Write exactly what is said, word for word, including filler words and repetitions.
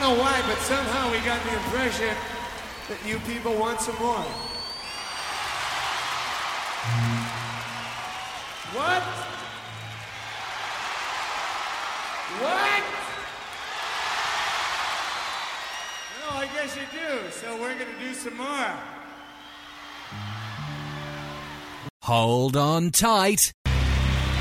know why, but somehow we got the impression that you people want some more. What? What? No, I guess you do, so we're gonna do some more. Hold on tight.